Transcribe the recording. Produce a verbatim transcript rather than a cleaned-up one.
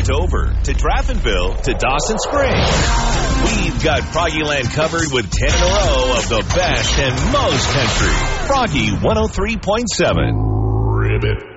Dover to Draftonville to Dawson Springs. We've got Froggyland covered with ten in a row of the best and most country. Froggy one oh three point seven. Ribbit.